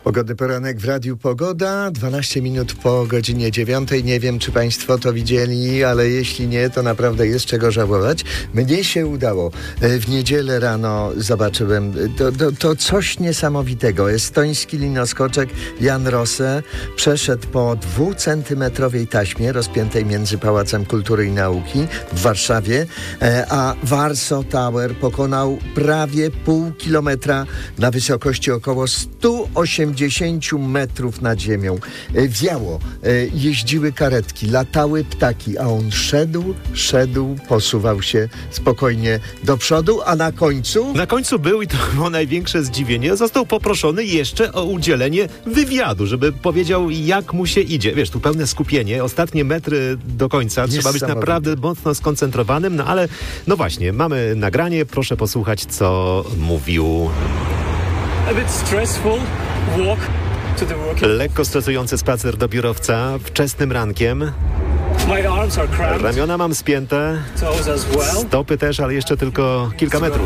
Pogodny poranek w Radiu Pogoda, 12 minut po godzinie 9. Nie wiem, czy Państwo to widzieli, ale jeśli nie, to naprawdę jest czego żałować. Mnie się udało. W niedzielę rano zobaczyłem to coś niesamowitego. Estoński linoskoczek Jan Rose przeszedł po 2-centymetrowej taśmie rozpiętej między Pałacem Kultury i Nauki w Warszawie, a Warsaw Tower pokonał prawie pół kilometra na wysokości około 180 metrów nad ziemią. Wiało, jeździły karetki, latały ptaki, a on szedł, posuwał się spokojnie do przodu, a na końcu... Na końcu był, i to było największe zdziwienie, został poproszony jeszcze o udzielenie wywiadu, żeby powiedział, jak mu się idzie. Wiesz, tu pełne skupienie, ostatnie metry do końca, trzeba być naprawdę mocno skoncentrowanym, no ale, no właśnie, mamy nagranie, proszę posłuchać, co mówił. A bit stressful walk to the work. Lekko stresujący spacer do biurowca wczesnym rankiem. My arms are cramped. Ramiona mam spięte, Toes as well. stopy też, ale jeszcze tylko kilka metrów.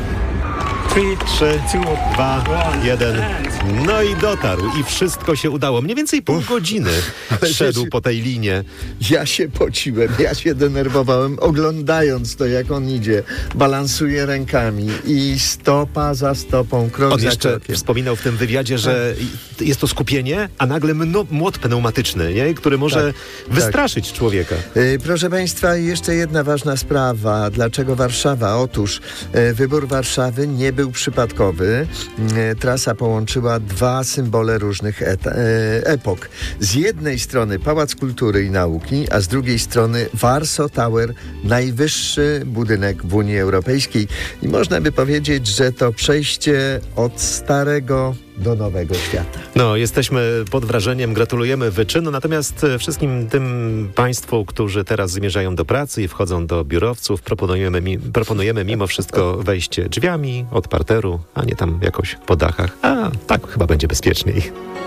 3, 2, 1. No i dotarł i wszystko się udało. Mniej więcej pół godziny szedł po tej linie. Ja się pociłem, ja się denerwowałem, oglądając to, jak on idzie, balansuje rękami i stopa za stopą, krok On za jeszcze krokiem. wspominał w tym wywiadzie, że jest to skupienie, a nagle młot pneumatyczny, nie? Który może wystraszyć człowieka. Proszę Państwa, jeszcze jedna ważna sprawa. Dlaczego Warszawa? Otóż wybór Warszawy nie był przypadkowy. Trasa połączyła dwa symbole różnych epok. Z jednej strony Pałac Kultury i Nauki, a z drugiej strony Warsaw Tower, najwyższy budynek w Unii Europejskiej. I można by powiedzieć, że to przejście od starego do nowego świata. No, jesteśmy pod wrażeniem, gratulujemy wyczynu, natomiast wszystkim tym Państwu, którzy teraz zmierzają do pracy i wchodzą do biurowców, proponujemy mimo wszystko wejście drzwiami od parteru, a nie tam jakoś po dachach. A tak chyba będzie bezpieczniej.